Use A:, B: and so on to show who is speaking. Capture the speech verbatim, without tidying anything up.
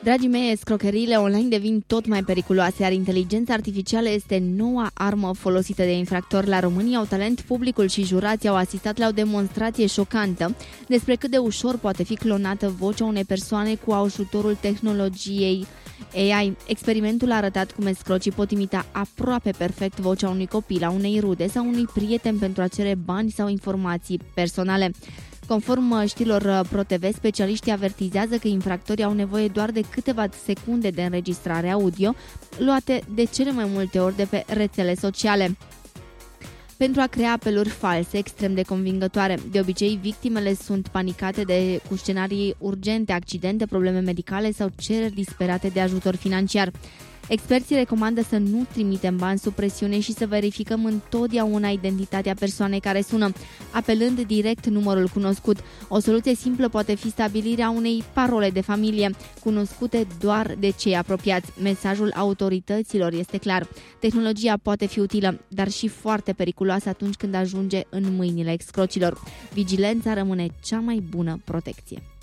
A: Dragii mei, scrocherile online devin tot mai periculoase, iar inteligența artificială este noua armă folosită de infractori. La România au talent, publicul și jurații au asistat la o demonstrație șocantă despre cât de ușor poate fi clonată vocea unei persoane cu ajutorul tehnologiei A I. Experimentul a arătat cum escrocii pot imita aproape perfect vocea unui copil, a unei rude sau unui prieten pentru a cere bani sau informații personale. Conform știrilor ProTV, specialiștii avertizează că infractorii au nevoie doar de câteva secunde de înregistrare audio, luate de cele mai multe ori de pe rețele sociale, pentru a crea apeluri false extrem de convingătoare. De obicei, victimele sunt panicate de, cu scenarii urgente, accidente, probleme medicale sau cereri disperate de ajutor financiar. Experții recomandă să nu trimitem bani sub presiune și să verificăm întotdeauna identitatea persoanei care sună, apelând direct numărul cunoscut. O soluție simplă poate fi stabilirea unei parole de familie, cunoscute doar de cei apropiați. Mesajul autorităților este clar. Tehnologia poate fi utilă, dar și foarte periculoasă atunci când ajunge în mâinile excrocilor. Vigilența rămâne cea mai bună protecție.